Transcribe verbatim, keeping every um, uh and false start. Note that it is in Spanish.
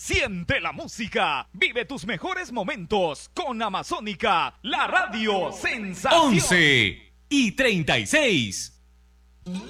Siente la música, vive tus mejores momentos con Amazónica, la radio sensación. once y treinta y seis.